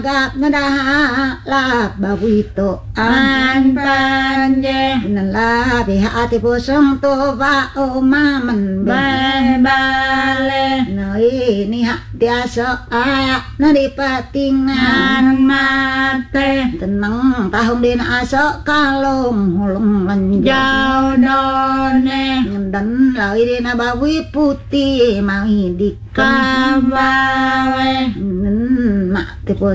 gap nadaha la bawito an panje nala bihati pusong to ba o maman bale noi ni hak tiasa aya nadi patingan mate tenang tahun din aso kalong hulung lanjau jauh done dan lai din abawi putih mai di kabawe mak tipe